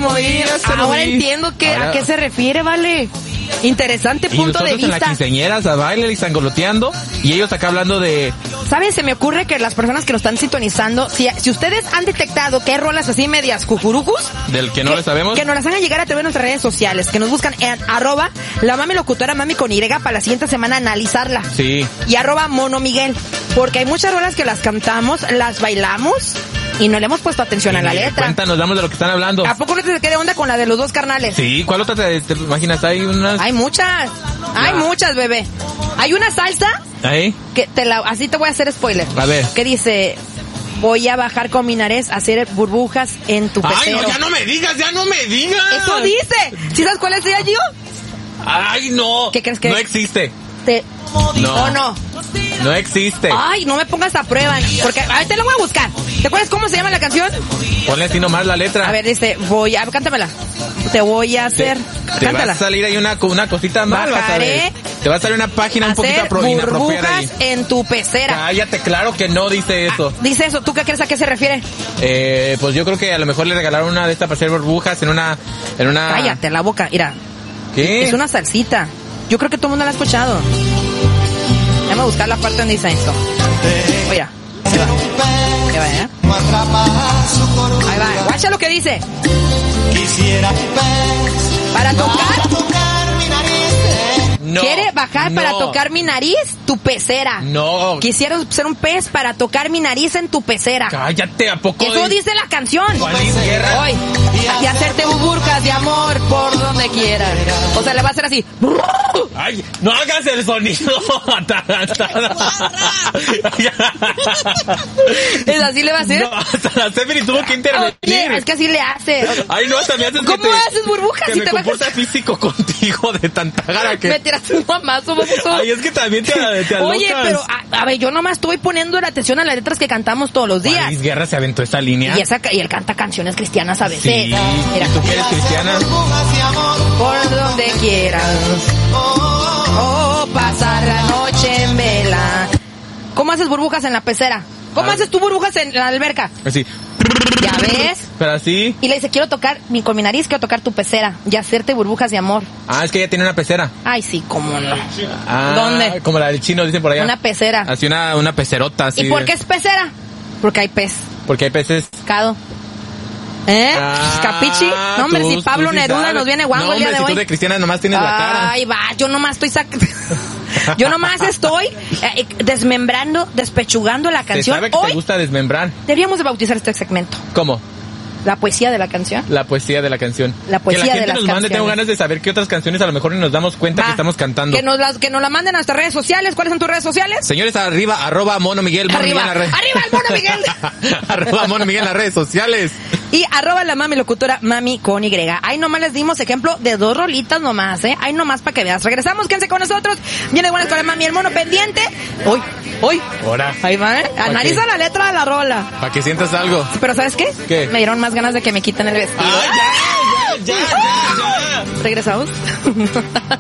Ahora entiendo a qué se refiere, vale. Interesante punto de vista. En las quinceañeras a baile y sangoloteando y ellos acá hablando de... ¿Sabes? Se me ocurre que las personas que nos están sintonizando, si ustedes han detectado que hay rolas así medias cucurucus, del que no le sabemos, que nos las hagan llegar a través de nuestras redes sociales, que nos buscan en @la mami locutora mami con Y para la siguiente semana analizarla. Sí. Y @Mono Miguel, porque hay muchas rolas que las cantamos, las bailamos y no le hemos puesto atención a la letra. Cuéntanos, damos de lo que están hablando. ¿A poco no te quede onda con la de los dos carnales? Sí, ¿cuál otra te imaginas? Hay unas... Hay muchas, bebé. Hay una salsa. ¿Ahí? Que así te voy a hacer spoiler. A ver. Que dice, voy a bajar con mi nariz a hacer burbujas en tu pecero. ¡Ay, no, ya no me digas! Eso dice. ¿Sí sabes cuál es ella, Gio? ¡Ay, no! ¿Qué crees que no existe? No. No existe. Ay, no me pongas a prueba, porque ahorita la voy a buscar. ¿Te acuerdas cómo se llama la canción? Ponle así nomás la letra. A ver, dice, cántamela. Te voy a hacer. Te va a salir ahí una cosita mal, vas a ver. Te va a salir una página un poquito inapropiada ahí. En tu pecera. Cállate, claro que no dice eso. Dice eso, ¿tú qué crees a qué se refiere? Pues yo creo que a lo mejor le regalaron una de estas para hacer burbujas en una... Cállate la boca, mira. ¿Qué? Es una salsita. Yo creo que todo el mundo la ha escuchado. Déjame buscar la parte donde dice esto. Oye, ahí va, ¿eh? Ahí va, guacha lo que dice. Para tocar mi nariz. No. ¿Quiere bajar para tocar mi nariz? Tu pecera. No. Quisiera ser un pez para tocar mi nariz en tu pecera. Cállate, ¿a poco? Eso dice la canción. Juanín Guerra. Hoy. Y hacerte burbujas de amor por donde quieras. O sea, le va a hacer así. Ay, no hagas el sonido. ¿Es así le va a hacer? No, hasta la Stephanie tuvo que intervenir. Oye, es que así le hace. Ay, no, hasta me haces ¿Cómo haces burbujas? Que si me te comporta físico contigo de tanta gara que... Me tiraste un mamazo, baboso. Ay, es que también te alocas. Oye, pero, a ver, yo nomás estoy poniendo la atención a las letras que cantamos todos los días. Luis Guerra se aventó esa línea. Y él canta canciones cristianas a veces. Sí. Mira. ¿Y tú que eres cristiana? Por donde quieras. Pasar la noche en vela. ¿Cómo haces burbujas en la pecera? ¿Cómo haces tú burbujas en la alberca? Así. ¿Ya ves? Pero así. Y le dice, con mi nariz quiero tocar tu pecera y hacerte burbujas de amor. Ah, es que ella tiene una pecera. Ay, sí, cómo no. Ah, ¿dónde? Como la del chino, dicen por allá. Una pecera. Así una pecerota. Así. ¿Y por qué es pecera? Porque hay pez. Porque hay peces. Pescado. ¿Capichi? No, hombre, si Pablo Neruda sabes. Nos viene guango el día de hoy. Si tú de cristiana nomás tienes la cara. Ay, va, yo nomás estoy desmembrando, despechugando la canción. ¿Te sabe que hoy te gusta desmembrar? Deberíamos de bautizar este segmento. ¿Cómo? La poesía de la canción. La poesía de la canción. La poesía de la canción. Que la gente nos mande, tengo ganas de saber qué otras canciones a lo mejor ni nos damos cuenta que estamos cantando. Que nos la manden a nuestras redes sociales. ¿Cuáles son tus redes sociales? Señores, arriba, @Mono Miguel. Arriba el Mono Miguel. @Mono Miguel en las redes sociales. Y @la mami locutora mami con Y. Ahí nomás les dimos ejemplo de 2 rolitas nomás, Ahí nomás para que veas. Regresamos, quédense con nosotros. Viene buenas con la mami, el mono pendiente. Hoy. Ahora. Ahí va, Analiza la letra de la rola. Para que sientas algo. Pero ¿sabes qué? ¿Qué? Me dieron más ganas de que me quiten el vestido. ¡Ay, ya! ¿Regresamos?